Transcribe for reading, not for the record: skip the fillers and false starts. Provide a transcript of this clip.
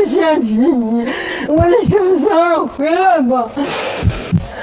想起你，我的小三儿回来吧。